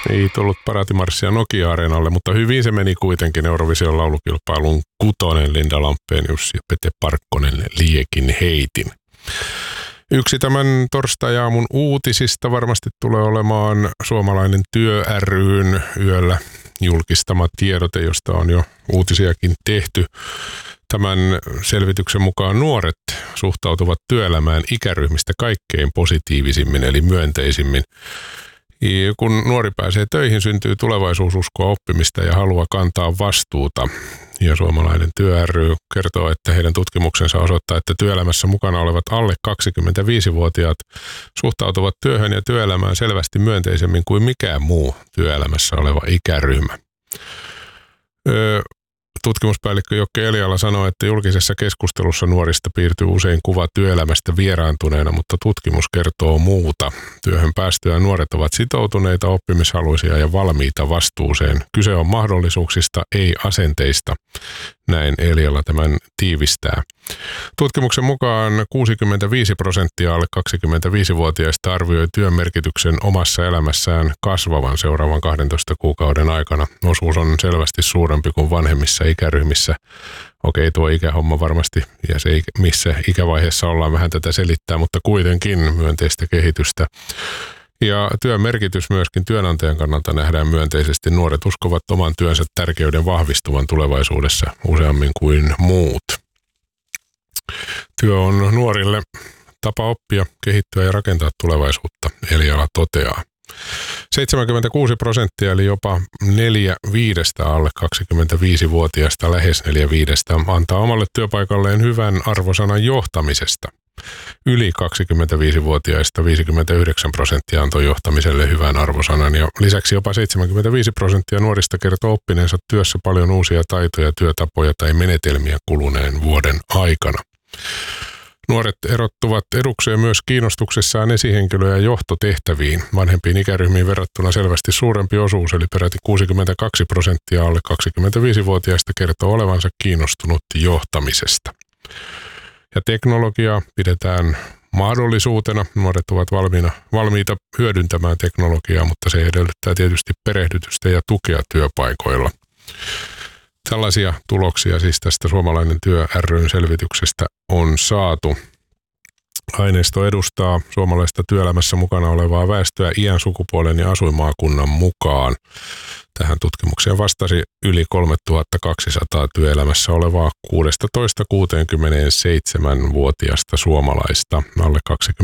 Ei tullut paraatimarssia Nokia-areenalle, mutta hyvin se meni kuitenkin Eurovision laulukilpailun 6. Linda Lampenius ja Pete Parkkonen liekin heitin. Yksi tämän torstai-aamun uutisista varmasti tulee olemaan Suomalainen Työ ry:n yöllä julkistama tiedote, josta on jo uutisiakin tehty. Tämän selvityksen mukaan nuoret suhtautuvat työelämään ikäryhmistä kaikkein positiivisimmin eli myönteisimmin. Kun nuori pääsee töihin, syntyy tulevaisuususkoa, oppimista ja halua kantaa vastuuta. Ja Suomalainen Työ ry kertoo, että heidän tutkimuksensa osoittaa, että työelämässä mukana olevat alle 25-vuotiaat suhtautuvat työhön ja työelämään selvästi myönteisemmin kuin mikään muu työelämässä oleva ikäryhmä. Tutkimuspäällikkö Jokke Eliala sanoi, että julkisessa keskustelussa nuorista piirtyy usein kuva työelämästä vieraantuneena, mutta tutkimus kertoo muuta. Työhön päästyään nuoret ovat sitoutuneita, oppimishaluisia ja valmiita vastuuseen. Kyse on mahdollisuuksista, ei asenteista. Näin Eliala tämän tiivistää. Tutkimuksen mukaan 65% alle 25-vuotiaista arvioi työn merkityksen omassa elämässään kasvavan seuraavan 12 kuukauden aikana. Osuus on selvästi suurempi kuin vanhemmissa ikäryhmissä. Okei, tuo ikähomma varmasti ja se missä ikävaiheessa ollaan vähän tätä selittää, mutta kuitenkin myönteistä kehitystä. Ja työn merkitys myöskin työnantajan kannalta nähdään myönteisesti. Nuoret uskovat oman työnsä tärkeyden vahvistuvan tulevaisuudessa useammin kuin muut. Työ on nuorille tapa oppia, kehittyä ja rakentaa tulevaisuutta, Eliala toteaa. 76% eli jopa 4/5 alle 25-vuotiaista, lähes 4/5, antaa omalle työpaikalleen hyvän arvosanan johtamisesta. Yli 25-vuotiaista 59% antoi johtamiselle hyvän arvosanan ja lisäksi jopa 75% nuorista kertoo oppineensa työssä paljon uusia taitoja, työtapoja tai menetelmiä kuluneen vuoden aikana. Nuoret erottuvat edukseen myös kiinnostuksessaan esihenkilö- ja johtotehtäviin. Vanhempiin ikäryhmiin verrattuna selvästi suurempi osuus, eli peräti 62% alle 25-vuotiaista kertoo olevansa kiinnostunut johtamisesta. Ja teknologia pidetään mahdollisuutena. Nuoret ovat valmiita hyödyntämään teknologiaa, mutta se edellyttää tietysti perehdytystä ja tukea työpaikoilla. Tällaisia tuloksia siis tästä Suomalainen Työ ry:n selvityksestä on saatu. Aineisto edustaa suomalaista työelämässä mukana olevaa väestöä iän, sukupuolen ja asuinmaakunnan mukaan. Tähän tutkimukseen vastasi yli 3200 työelämässä olevaa 16-67-vuotiaista suomalaista. Alle